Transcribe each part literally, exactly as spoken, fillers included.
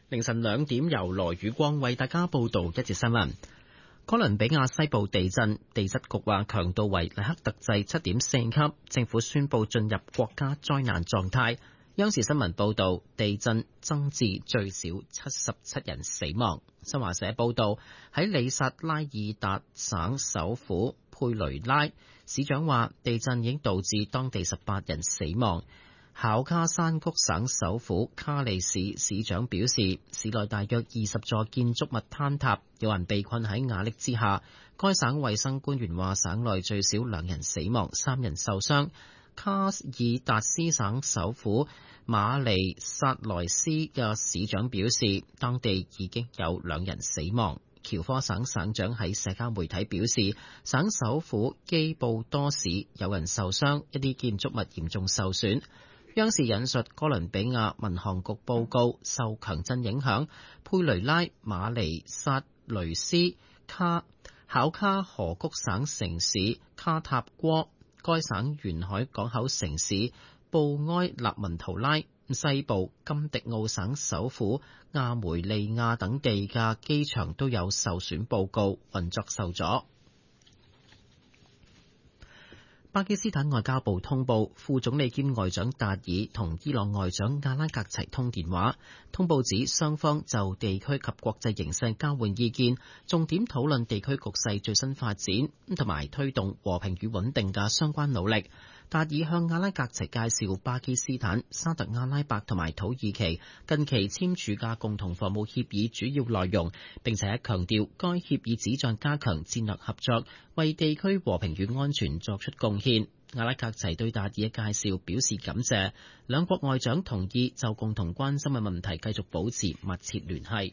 凌晨兩點由羅宇光為大家報道一節新聞。哥倫比亞西部地震，地質局話強度為黎克特制七點四級，政府宣布進入國家災難狀態。央視新聞報道，地震增至最少七十七人死亡。新華社報道，喺里薩拉爾達省首府佩雷拉，市長話地震已經導致當地十八人死亡。考卡山谷省首府卡利市市長表示，市內大約二十座建築物坍塌，有人被困喺瓦礫之下。該省衛生官員話，省內最少兩人死亡，三人受傷。卡爾達斯省首府馬尼薩萊斯嘅市長表示，當地已經有兩人死亡。喬科省省長喺社交媒體表示，省首府基布多市有人受傷，一啲建築物嚴重受損。央視引述哥倫比亞民航局報告，受強震影響，佩雷拉、馬尼薩雷斯、卡考卡河谷省城市卡塔戈、該省沿海港口城市布埃納文圖拉、西部金迪奧省首府亞梅利亞等地嘅機場都有受損報告，運作受阻。巴基斯坦外交部通報，副總理兼外長達爾同伊朗外長阿拉格齊通電話。通報指雙方就地區及國際形勢交換意見，重點討論地區局勢最新發展，同埋推動和平與穩定嘅相關努力。達爾向阿拉格齊介紹巴基斯坦、沙特阿拉伯同埋土耳其近期簽署嘅共同防務協議主要內容，並且強調該協議旨在加強戰略合作，為地區和平與安全作出貢獻。阿拉格齊對達爾嘅介紹表示感謝，兩國外長同意就共同關心嘅問題繼續保持密切聯繫。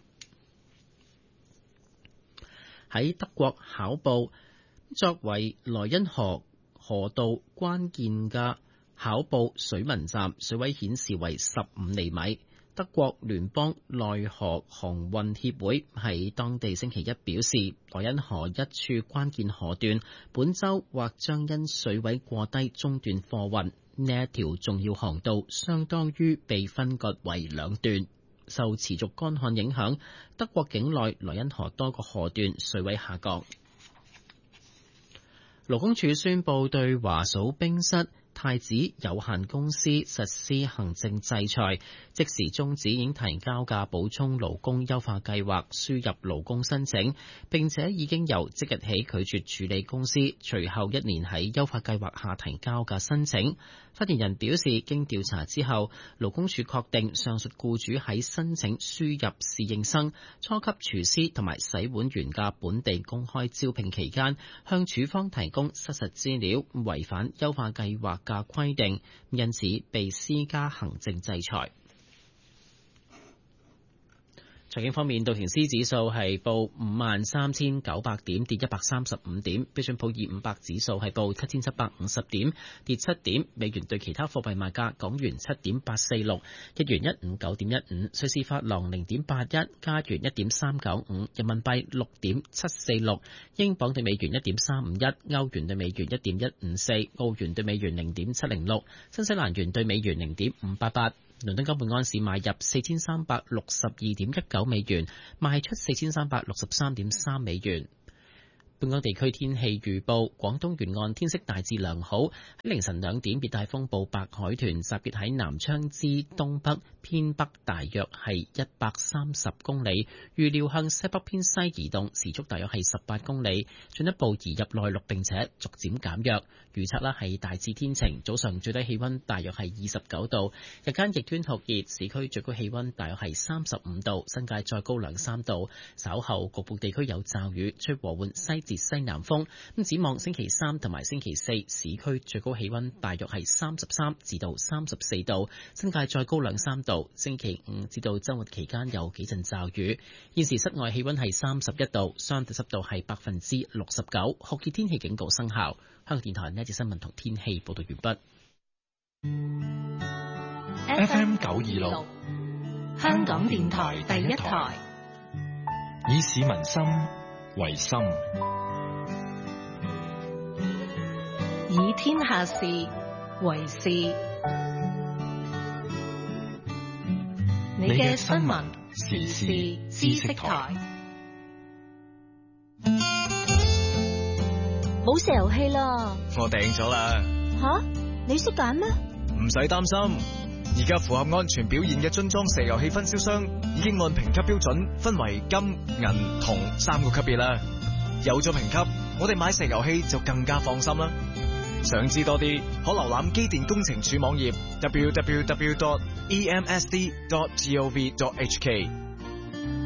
喺德國考布，作為萊茵河河道關鍵嘅考布水文站，水位顯示為十五厘米。德國聯邦內河航運協會喺當地星期一表示，萊茵河一處關鍵河段本週或將因水位過低中斷貨運。呢一條重要航道相當於被分割為兩段。受持續乾旱影響，德國境內萊茵河多個河段水位下降。勞工處宣布對華數冰室太子有限公司實施行政制裁，即時終止已經提交嘅補充勞工優化計劃輸入勞工申請，並且已經由即日起拒絕處理公司隨後一年喺優化計劃下提交嘅申請。發言人表示，經調查之後，勞工處確定上述僱主喺申請輸入侍應生、初級廚師同埋洗碗員嘅本地公開招聘期間，向處方提供失實資料，違反優化計劃嘅規定，因此被施加行政制裁。財經方面，道瓊斯指數係報五萬三千九百點，跌一百三十五點；標準普爾五百指數係報七千七百五十點，跌七點。美元對其他貨幣賣價：港元七點八四六，日元一五九點一五，瑞士法郎零點八一，加元一點三九五，人民幣六點七四六，英鎊對美元一點三五一，歐元對美元一點一五四，澳元對美元零點七零六，新西蘭元對美元零點五八八。倫敦金每安士買入四千三百六十二點一九美元，賣出四千三百六十三點三美元。本港地區天氣預報：廣東沿岸天色大致良好。喺凌晨兩點，熱帶風暴白海豚集結喺南昌之東北偏北，大約係一百三十公里，預料向西北偏西移動，時速大約係十八公里，進一步移入內陸並且逐漸減弱。預測啦係大致天晴，早上最低氣溫大約係二十九度，日間極端酷熱，市區最高氣溫大約係三十五度，新界再高兩三度。稍後局部地區有驟雨，吹和緩西至西南風。咁展望星期三同埋星期四，市區最高氣溫大約係三十三至到三十四度，新界再高兩三度。星期五至到周末期間有幾陣驟雨。現時室外氣溫係三十一度，相對濕度係百分之六十九，酷熱天氣警告生效。香港電台呢一節新聞同天氣報道完畢。 F M 九二六，香港電台第一台，以市民心為心， 以天下事為事。你嘅新聞時事知識台。 冇石油氣啦， 我訂咗啦。 吓？你識揀咩？ 唔使擔心，而家符合安全表現嘅樽裝石油氣分銷商已經按評級標準分為金、銀、銅三個級別啦。有咗評級，我哋買石油氣就更加放心啦。想知多啲，可瀏覽機電工程署網頁 double-u double-u double-u dot e m s d dot gov dot h k。